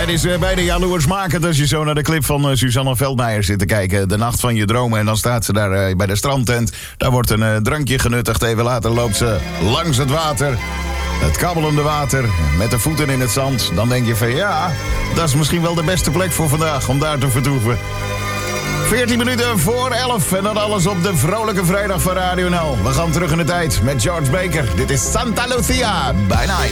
Het is bijna jaloersmakend als je zo naar de clip van Suzanne Veldmeijer zit te kijken. De nacht van je dromen. En dan staat ze daar bij de strandtent. Daar wordt een drankje genuttigd. Even later loopt ze langs het water. Het kabbelende water. Met de voeten in het zand. Dan denk je van ja, dat is misschien wel de beste plek voor vandaag. Om daar te vertoeven. 14 minuten voor 11. En dan alles op de vrolijke vrijdag van Radio NL. We gaan terug in de tijd met George Baker. Dit is Santa Lucia by Night.